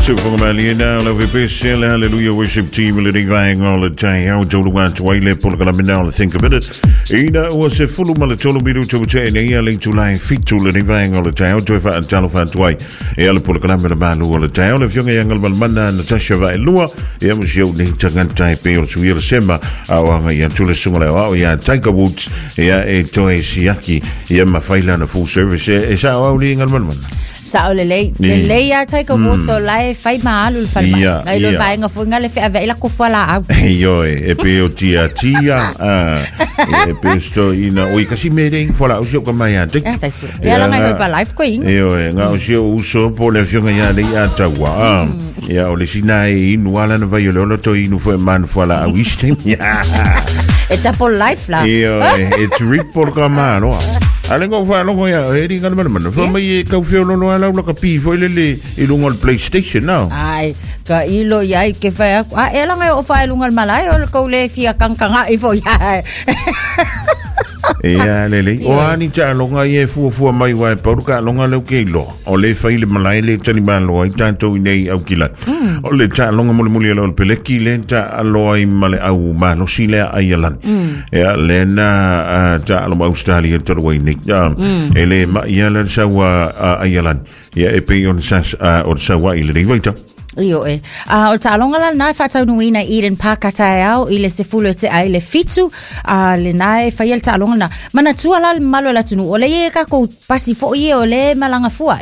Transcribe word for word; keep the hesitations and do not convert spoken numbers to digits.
Super Malina, la V P C, hallelujah, worship team, le ringang all the time. How do you want to wait? Pull the minute, think about it. Ina was a full malatolo bidu to chain, a yearling to line fit to the ringang all the time. To if I tell of that way, a pull the man all the time. If young young Malmana, Natasha Vailua, Yamusho, Nintagan type, or Suir Sema, our Yantula Sumala, ya Tiger Woods, ya a toy Siaki, Yama Failan, a full service, is our only Malman. Sa ole le le ya tai ko mo so lai fai malu fal ma ai lo vai nga funga le fe avela ku fala yo e pe o tia tia e pe sto ina o kasi meeting fala o so ko mai ate ya la mai ba life queen yo e nga o so uso po le fionga ya le ya tawa ya o le sinai inu ala na vai lo to inu foi man fala a wistem ya eta po life la yo it's rip por kamano Alengo fa no ya eri ngal man man fa mai ka fio no no ala ka pi foi le le ilungal PlayStation now ai ka ilo ya ke fa a ela ngai o fa ilungal malai o ko le fia kang kanga i fo ya ya le le o ani cha longa ye fu fu mai wa pa ka longa le ke lo o le fa ile malai le tani man lo i tanto nei au kila o le cha longa mo mo le lo pele ki le ta aloi male au ma no sile ayalan ya le na ta lo Australia to we ni ya ele ma ya le sa wa ayalan ya e pe on sa o sa wa ile rivaita Io e. A o talonga la na fa tau nui na Eden Pakata au ile se fulo te ai le fitu a le na e fa il talonga na mana tua la malo la tunu o le e ka ko pasi fo ye o le malanga fua